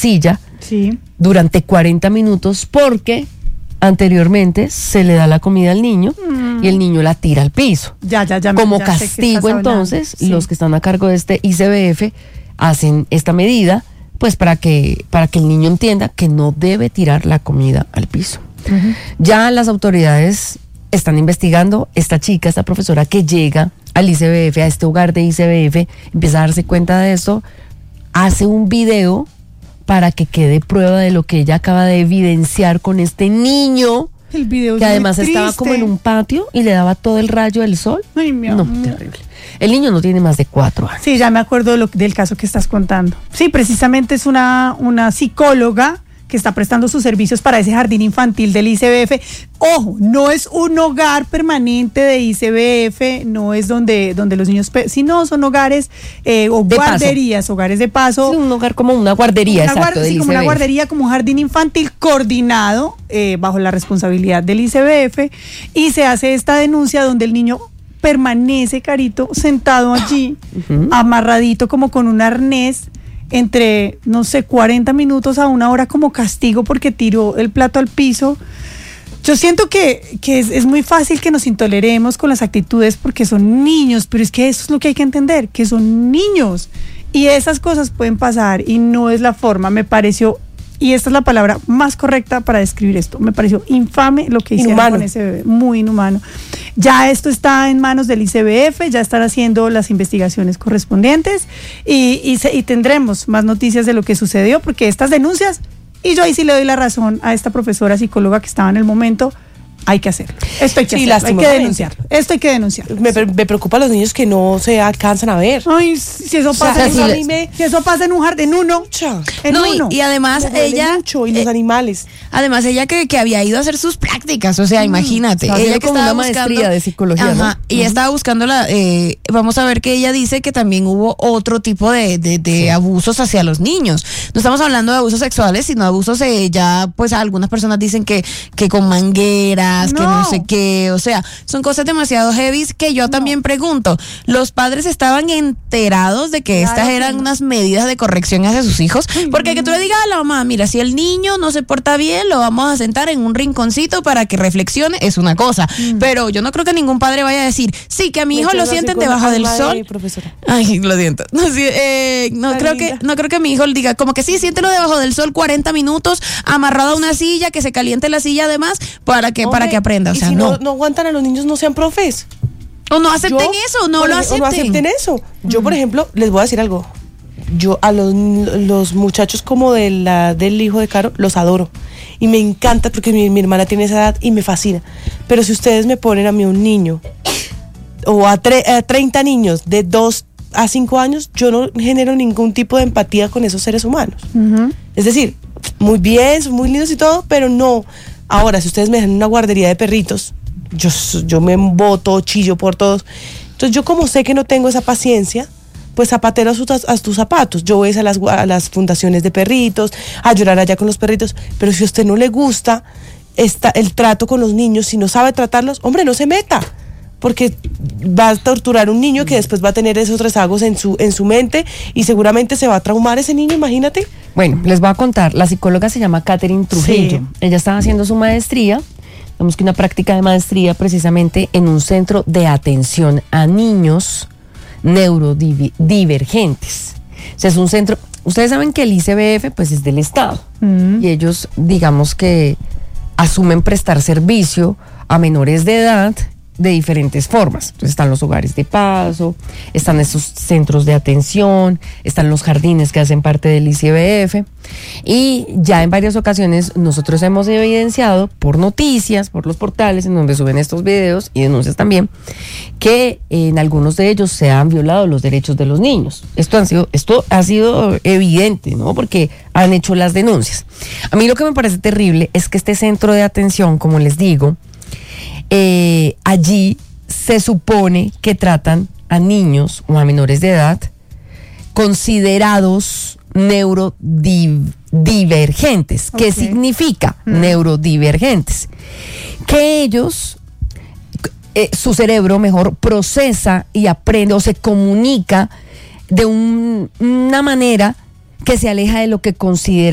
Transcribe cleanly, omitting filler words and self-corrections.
silla Sí. durante 40 minutos porque anteriormente se le da la comida al niño y el niño la tira al piso. Ya. Como ya sé qué castigo, estás hablando. entonces, Sí. los que están a cargo de este ICBF hacen esta medida, pues para que el niño entienda que no debe tirar la comida al piso. Ya las autoridades están investigando. Esta chica, esta profesora que llega al ICBF, a este hogar de ICBF, empieza a darse cuenta de esto, hace un video para que quede prueba de lo que ella acaba de evidenciar con este niño, El video es que muy además estaba triste. como en un patio y le daba todo el rayo del sol. Ay, mi No, amor. terrible. El niño no tiene más de 4 años. Sí, ya me acuerdo del caso que estás contando. Sí, precisamente es una psicóloga que está prestando sus servicios para ese jardín infantil del ICBF. Ojo, no es un hogar permanente de ICBF, no es donde los niños, sino son hogares o De guarderías, hogares de paso. Es un hogar como una guardería, exacto, del Sí, como una ICBF. guardería, como un jardín infantil coordinado bajo la responsabilidad del ICBF, y se hace esta denuncia donde el niño permanece, Carito, sentado allí, amarradito como con un arnés, entre, no sé, 40 minutos a 1 hora como castigo porque tiró el plato al piso. Yo siento que es muy fácil que nos intoleremos con las actitudes porque son niños, pero es que eso es lo que hay que entender, que son niños. Y esas cosas pueden pasar y no es la forma, me pareció, y esta es la palabra más correcta para describir esto, me pareció infame lo que hicieron Inhumano. con ese bebé, muy inhumano. Ya esto está en manos del ICBF, ya están haciendo las investigaciones correspondientes y tendremos más noticias de lo que sucedió, porque estas denuncias, y yo ahí sí le doy la razón a esta profesora psicóloga que estaba en el momento, hay que hacerlo. Esto hay que Sí, hacerlo, hay que lastimosamente. denunciarlo. Esto hay que denunciarlo. Me preocupa a los niños que no se alcanzan a ver. Ay, si eso O sea, pasa, si a mí me- si eso pasa en un jardín, Cha, en No, uno. y además me duele ella mucho, y los animales. Además, ella que había ido a hacer sus prácticas, o sea, imagínate. Estaba Ella haciendo que como estaba una maestría buscando de psicología, Ajá, ¿no? y estaba buscando vamos a ver que ella dice que también hubo otro tipo de abusos hacia los niños. No estamos hablando de abusos sexuales, sino abusos ya, pues algunas personas dicen que con mangueras, que no No. sé qué, o sea, son cosas demasiado heavy que yo también pregunto, ¿los padres estaban enterados de que Claro estas que eran no. unas medidas de corrección hacia sus hijos? Porque que tú le digas a la mamá, mira, si el niño no se porta bien, lo vamos a sentar en un rinconcito para que reflexione, es una cosa. Pero yo no creo que ningún padre vaya a decir, sí, que a mi hijo lo sienten debajo del sol. Profesora. Ay, lo siento. No, sí, no creo que mi hijo le diga, como que sí, siéntelo debajo del sol 40 minutos, amarrado a una silla, que se caliente la silla además, para que aprenda. O Y sea, si no. no aguantan a los niños, no sean profes. O no acepten eso, no por lo ejemplo, acepten. No acepten eso. Yo, por ejemplo, les voy a decir algo. Yo a los muchachos como del hijo de Caro, los adoro. Y me encanta porque mi hermana tiene esa edad y me fascina. Pero si ustedes me ponen a mí un niño o a 30 niños de 2 a 5 años, yo no genero ningún tipo de empatía con esos seres humanos. Es decir, muy bien, son muy lindos y todo, pero no. Ahora, si ustedes me dejan en una guardería de perritos, yo me emboto, chillo por todos. Entonces, yo como sé que no tengo esa paciencia, pues zapatero a tus zapatos. Yo voy a las fundaciones de perritos, a llorar allá con los perritos. Pero si a usted no le gusta el trato con los niños, si no sabe tratarlos, hombre, no se meta. Porque va a torturar a un niño que después va a tener esos rezagos en su mente y seguramente se va a traumar ese niño, imagínate. Bueno, les voy a contar. La psicóloga se llama Catherine Trujillo. Sí. Ella estaba haciendo su maestría, digamos que una práctica de maestría precisamente en un centro de atención a niños neurodivergentes. O sea, es un centro, ustedes saben que el ICBF pues es del Estado y ellos digamos que asumen prestar servicio a menores de edad de diferentes formas. Entonces están los hogares de paso, están esos centros de atención, están los jardines que hacen parte del ICBF y ya en varias ocasiones nosotros hemos evidenciado por noticias, por los portales en donde suben estos videos y denuncias también, que en algunos de ellos se han violado los derechos de los niños. Esto ha sido evidente, ¿no? Porque han hecho las denuncias. A mí lo que me parece terrible es que este centro de atención, como les digo, allí se supone que tratan a niños o a menores de edad considerados neurodivergentes. ¿Qué significa neurodivergentes? Que ellos, su cerebro mejor procesa y aprende o se comunica de una manera que se aleja de lo que considera